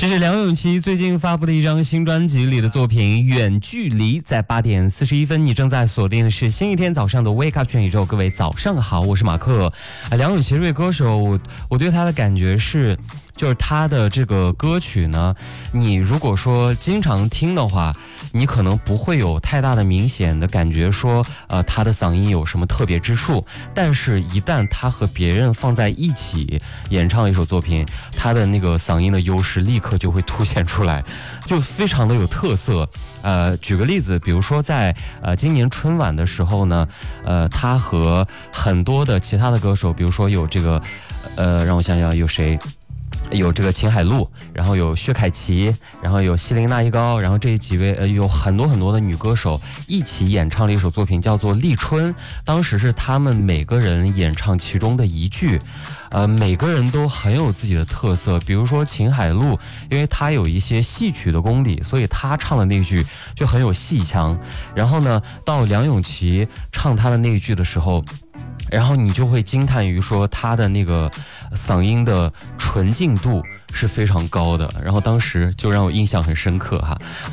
这是梁咏琪最近发布的一张新专辑里的作品《远距离》。在8点41分，你正在锁定的是星期天早上的 Wake Up 全宇宙。各位早上好，我是马克。梁咏琪这位歌手，我对他的感觉是，就是他的这个歌曲呢，你如果说经常听的话，你可能不会有太大的明显的感觉说，他的嗓音有什么特别之处。但是，一旦他和别人放在一起演唱一首作品，他的那个嗓音的优势立刻就会凸显出来，就非常的有特色。举个例子，比如说在今年春晚的时候呢，他和很多的其他的歌手，比如说有这个，让我想想有谁。有这个秦海璐，然后有薛凯琪，然后有希林娜依高，然后这几位有很多的女歌手一起演唱了一首作品，叫做《立春》。当时是他们每个人演唱其中的一句，每个人都很有自己的特色。比如说秦海璐，因为她有一些戏曲的功底，所以她唱的那句就很有戏腔。然后呢，到梁咏琪唱她的那一句的时候，然后你就会惊叹于说他的那个嗓音的纯净度是非常高的，然后当时就让我印象很深刻哈。